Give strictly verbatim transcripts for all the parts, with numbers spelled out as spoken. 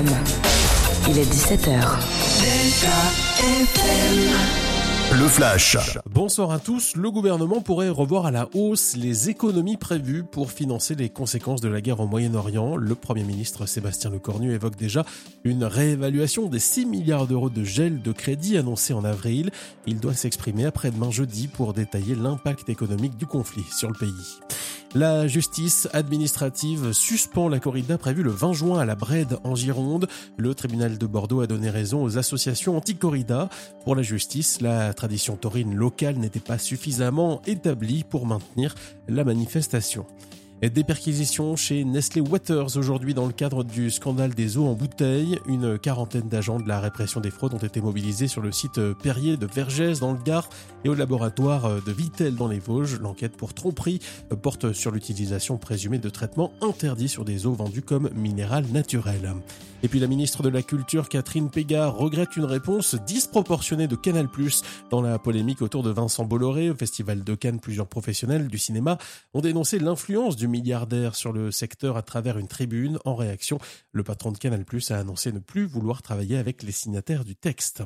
M. Il est dix-sept heures. Delta F M. Le Flash. Bonsoir à tous. Le gouvernement pourrait revoir à la hausse les économies prévues pour financer les conséquences de la guerre au Moyen-Orient. Le Premier ministre Sébastien Lecornu évoque déjà une réévaluation des six milliards d'euros de gel de crédit annoncé en avril. Il doit s'exprimer après-demain jeudi pour détailler l'impact économique du conflit sur le pays. La justice administrative suspend la corrida prévue le vingt juin à la Brède en Gironde. Le tribunal de Bordeaux a donné raison aux associations anti-corrida. Pour la justice, la tradition taurine locale n'était pas suffisamment établie pour maintenir la manifestation. Des perquisitions chez Nestlé Waters aujourd'hui dans le cadre du scandale des eaux en bouteille. Une quarantaine d'agents de la répression des fraudes ont été mobilisés sur le site Perrier de Vergès dans le Gard et au laboratoire de Vittel dans les Vosges. L'enquête pour tromperie porte sur l'utilisation présumée de traitements interdits sur des eaux vendues comme minérales naturelles. Et puis la ministre de la Culture, Catherine Pégard, regrette une réponse disproportionnée de Canal plus. Dans la polémique autour de Vincent Bolloré, au Festival de Cannes, plusieurs professionnels du cinéma ont dénoncé l'influence du milliardaire sur le secteur à travers une tribune. En réaction, le patron de Canal plus a annoncé ne plus vouloir travailler avec les signataires du texte.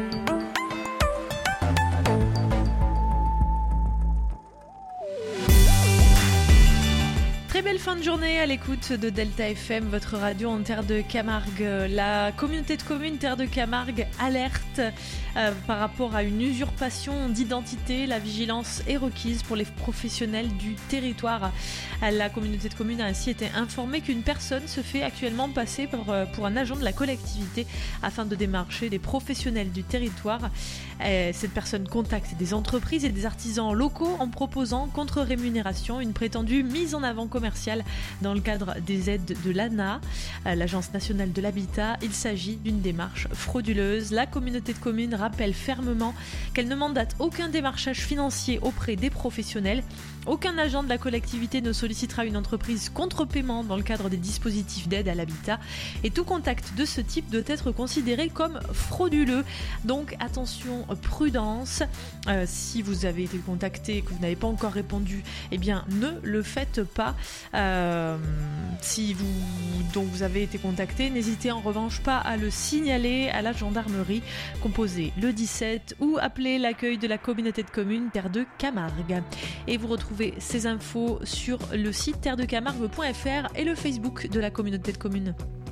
Très belle fin de journée à l'écoute de Delta F M, votre radio en terre de Camargue. La communauté de communes Terre de Camargue alerte euh, par rapport à une usurpation d'identité. La vigilance est requise pour les professionnels du territoire. La communauté de communes a ainsi été informée qu'une personne se fait actuellement passer pour, pour un agent de la collectivité afin de démarcher les professionnels du territoire. Euh, cette personne contacte des entreprises et des artisans locaux en proposant contre rémunération une prétendue mise en avant commerciale dans le cadre des aides de l'A N A, l'Agence nationale de l'habitat. Il s'agit d'une démarche frauduleuse. La communauté de communes rappelle fermement qu'elle ne mandate aucun démarchage financier auprès des professionnels. Aucun agent de la collectivité ne sollicitera une entreprise contre paiement dans le cadre des dispositifs d'aide à l'habitat. Et tout contact de ce type doit être considéré comme frauduleux. Donc attention, prudence. Euh, si vous avez été contacté et que vous n'avez pas encore répondu, eh bien ne le faites pas. Euh, si vous, donc vous avez été contacté, n'hésitez en revanche pas à le signaler à la gendarmerie. Composez le dix-sept ou appelez l'accueil de la communauté de communes Terre de Camargue. Et vous retrouvez ces infos sur le site terre de camargue point f r et le Facebook de la communauté de communes.